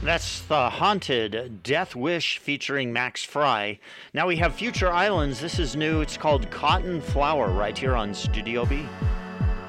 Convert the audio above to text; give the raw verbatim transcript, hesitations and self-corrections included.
That's the Haunted Death Wish featuring Max Fry. Now we have Future Islands. This is new. It's called Cotton Flower right here on Studio B.